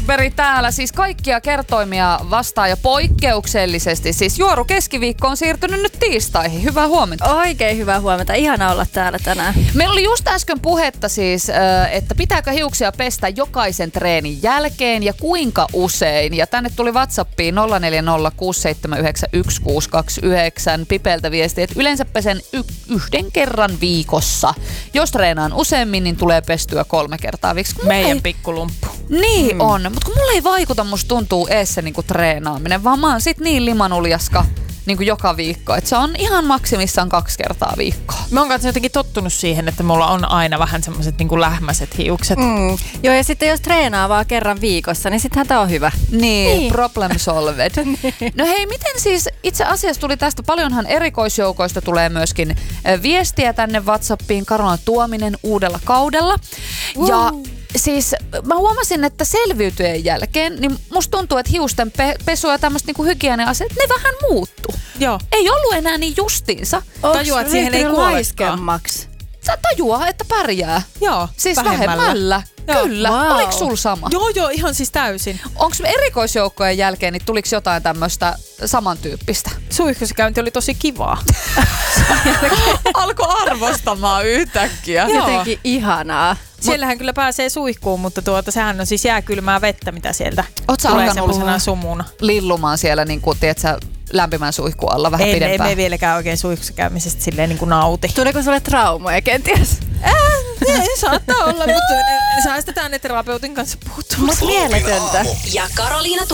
Forsberg täällä. Siis kaikkia kertoimia vastaan ja poikkeuksellisesti. Siis Juoru keskiviikko on siirtynyt nyt tiistaihin. Hyvää huomenta. Oikein hyvää huomenta. Ihana olla täällä tänään. Meillä oli just äsken puhetta siis, että pitääkö hiuksia pestä jokaisen treenin jälkeen ja kuinka usein. Ja tänne tuli WhatsAppiin 0406791629 Pipeltä viesti, että yleensä pesen yhden kerran viikossa. Jos treenaan useammin, niin tulee pestyä 3 kertaa viikossa. Meidän pikkulumppu. Niin on, mutta kun mulla ei vaikuta, musta tuntuu ees se niinku treenaaminen, vaan mä oon sit niin limanuljaska niinku joka viikko, että se on ihan maksimissaan 2 kertaa viikkoa. Mä oon kanssa jotenkin tottunut siihen, että mulla on aina vähän semmoset niinku lähmäiset hiukset. Joo, ja sitten jos treenaa vaan kerran viikossa, niin sittenhän tää on hyvä. Niin, problem solved. No hei, miten siis itse asiassa tuli tästä paljonhan erikoisjoukoista tulee myöskin viestiä tänne WhatsAppiin Karolan Tuominen uudella kaudella. Ja siis mä huomasin, että selviytyjen jälkeen, niin musta tuntuu, että hiusten pesu ja tämmöiset niinku hygienia-asiat, ne vähän muuttuu. Joo. Ei ollut enää niin justiinsa. Tajuat, että siihen ei kuolekaan. Sä tajuaa, että pärjää. Joo, siis vähemmällä. Joo. Kyllä. Wow. Oliko sul sama? Joo, ihan siis täysin. Onko erikoisjoukkojen jälkeen, niin tuliko jotain tämmöistä samantyyppistä? Suihkusikäynti oli tosi kivaa. Alkoi arvostamaan yhtäkkiä. Jotenkin ihanaa. Siellähän kyllä pääsee suihkuun, mutta sehän on siis jääkylmää vettä, mitä sieltä Oot sä tulee alkanut semmoisena sumuna. Lillumaan siellä, niin kuin, tiedätkö, lämpimän suihkun alla vähän pidempään? Ei me vieläkään oikein suihkussa käymisestä silleen niin kuin nauti. Tuliko sulle traumoja kenties? Saattaa olla, mutta säästetään ne terapeutin kanssa puuttumassa. Mut mieletöntä. Ja Karoliina